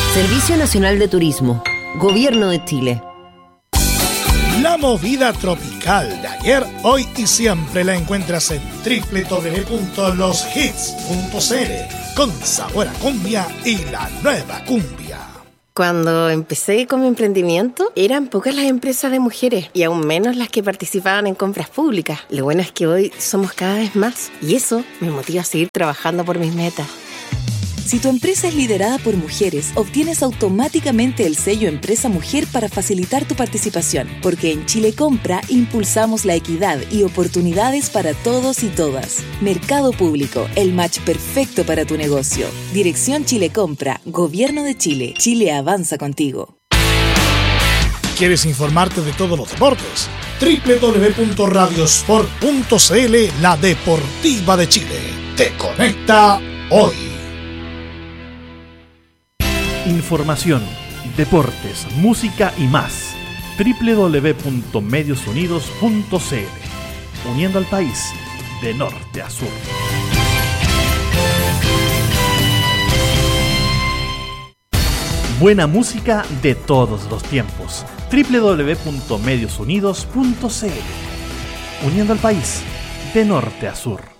Servicio Nacional de Turismo, Gobierno de Chile. La movida tropical de ayer, hoy y siempre la encuentras en www.loshits.cl con sabor a cumbia y la nueva cumbia. Cuando empecé con mi emprendimiento, eran pocas las empresas de mujeres y aún menos las que participaban en compras públicas. Lo bueno es que hoy somos cada vez más y eso me motiva a seguir trabajando por mis metas. Si tu empresa es liderada por mujeres, obtienes automáticamente el sello Empresa Mujer para facilitar tu participación, porque en Chile Compra impulsamos la equidad y oportunidades para todos y todas. Mercado Público, el match perfecto para tu negocio. Dirección Chile Compra, Gobierno de Chile. Chile avanza contigo. ¿Quieres informarte de todos los deportes? www.radiosport.cl, la deportiva de Chile. Te conecta hoy. Información, deportes, música y más. www.mediosunidos.cl. Uniendo al país de norte a sur. Buena música de todos los tiempos. www.mediosunidos.cl. Uniendo al país de norte a sur.